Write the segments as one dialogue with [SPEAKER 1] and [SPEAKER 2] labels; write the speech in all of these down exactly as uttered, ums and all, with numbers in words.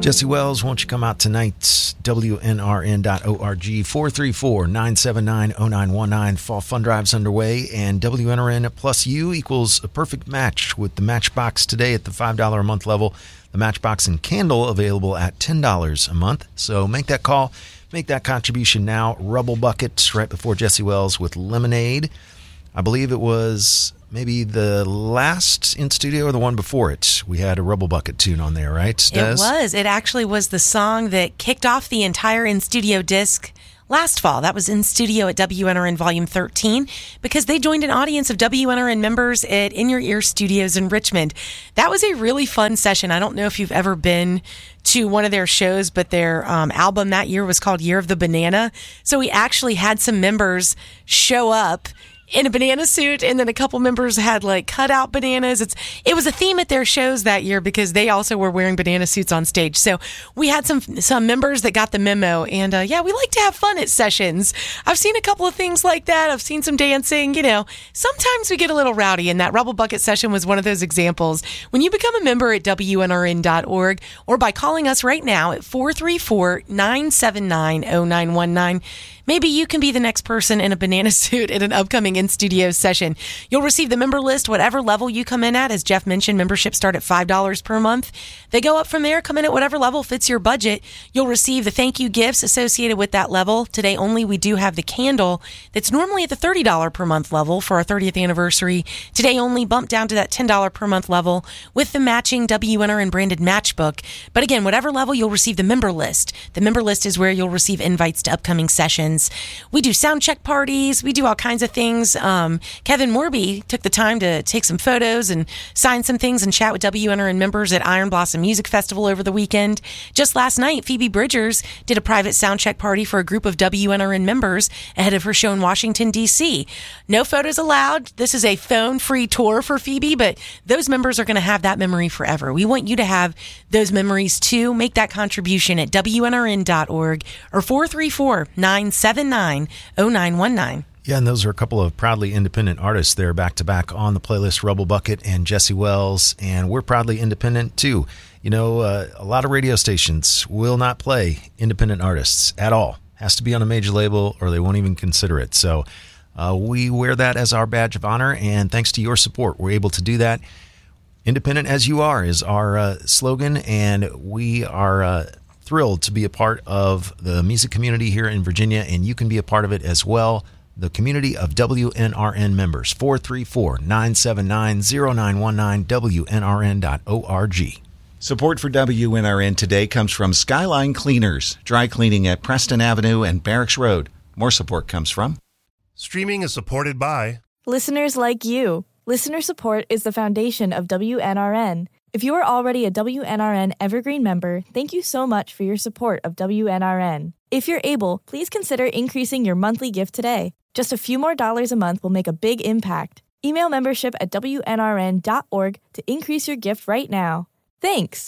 [SPEAKER 1] Jesse Wells, won't you come out tonight? W N R N dot org, four three four, nine seven nine, zero nine one nine. Fall Fun Drive's underway, and W N R N plus you equals a perfect match with the Matchbox today at the five dollars a month level. The Matchbox and Candle available at ten dollars a month. So make that call, make that contribution now. Rubble Bucket right before Jesse Wells with Lemonade. I believe it was maybe the last in studio or the one before it. We had a Rubble Bucket tune on there, right, Des?
[SPEAKER 2] It was. It actually was the song that kicked off the entire in studio disc last fall. That was in studio at W N R N Volume thirteen because they joined an audience of W N R N members at In Your Ear Studios in Richmond. That was a really fun session. I don't know if you've ever been to one of their shows, but their um, album that year was called Year of the Banana. So we actually had some members show up in a banana suit, and then a couple members had like cutout bananas. It's it was a theme at their shows that year because they also were wearing banana suits on stage. So we had some some members that got the memo, and uh, yeah, we like to have fun at sessions. I've seen a couple of things like that. I've seen some dancing. You know, sometimes we get a little rowdy, and that Rubble Bucket session was one of those examples. When you become a member at W N R N dot org or by calling us right now at four three four, nine seven nine, zero nine one nine, maybe you can be the next person in a banana suit at an upcoming in-studio session. You'll receive the member list, whatever level you come in at. As Jeff mentioned, memberships start at five dollars per month. They go up from there. Come in at whatever level fits your budget. You'll receive the thank you gifts associated with that level. Today only, we do have the candle that's normally at the thirty dollars per month level for our thirtieth anniversary. Today only bumped down to that ten dollars per month level with the matching W N R N branded matchbook. But again, whatever level, you'll receive the member list. The member list is where you'll receive invites to upcoming sessions. We do sound check parties. We do all kinds of things. Um, Kevin Morby took the time to take some photos and sign some things and chat with W N R N members at Iron Blossom Music Festival over the weekend. Just last night, Phoebe Bridgers did a private sound check party for a group of W N R N members ahead of her show in Washington, D C. No photos allowed. This is a phone-free tour for Phoebe, but those members are going to have that memory forever. We want you to have those memories too. Make that contribution at W N R N dot org or four three four, nine seven nine, zero nine one nine.
[SPEAKER 1] Yeah, and those are a couple of proudly independent artists there back-to-back on the playlist, Rubble Bucket and Jesse Wells, and we're proudly independent too. You know, uh, a lot of radio stations will not play independent artists at all. Has to be on a major label or they won't even consider it. So uh, we wear that as our badge of honor, and thanks to your support, we're able to do that. Independent as you are is our uh, slogan, and we are uh, thrilled to be a part of the music community here in Virginia, and you can be a part of it as well. The community of W N R N members, four three four, nine seven nine, zero nine one nine, W N R N dot org.
[SPEAKER 3] Support for W N R N today comes from Skyline Cleaners, dry cleaning at Preston Avenue and Barracks Road. More support comes from...
[SPEAKER 4] Streaming is supported by...
[SPEAKER 5] listeners like you. Listener support is the foundation of W N R N. If you are already a W N R N Evergreen member, thank you so much for your support of W N R N. If you're able, please consider increasing your monthly gift today. Just a few more dollars a month will make a big impact. Email membership at W N R N dot org to increase your gift right now. Thanks.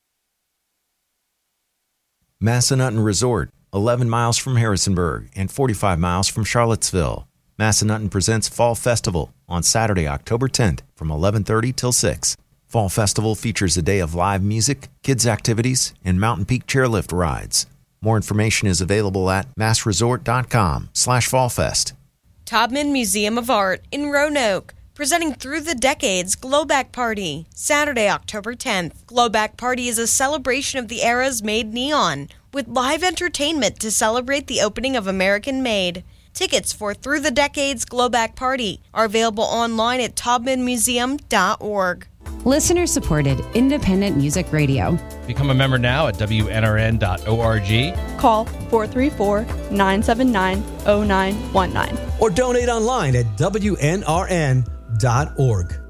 [SPEAKER 1] Massanutten Resort, eleven miles from Harrisonburg and forty-five miles from Charlottesville. Massanutten presents Fall Festival on Saturday, October tenth from eleven thirty till six. Fall Festival features a day of live music, kids' activities, and Mountain Peak chairlift rides. More information is available at massresort.com slash fallfest.
[SPEAKER 6] Taubman Museum of Art in Roanoke, presenting Through the Decades Glowback Party, Saturday, October tenth. Glowback Party is a celebration of the eras made neon, with live entertainment to celebrate the opening of American Made. Tickets for Through the Decades Glowback Party are available online at taubman museum dot org.
[SPEAKER 7] Listener-supported independent music radio.
[SPEAKER 8] Become a member now at W N R N dot org.
[SPEAKER 9] Call four three four, nine seven nine, zero nine one nine.
[SPEAKER 10] Or donate online at W N R N dot org.